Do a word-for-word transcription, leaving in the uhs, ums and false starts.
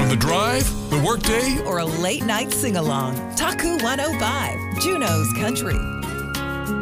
the drive, the workday, or a late night sing-along. Taku one oh five, Juneau's Country.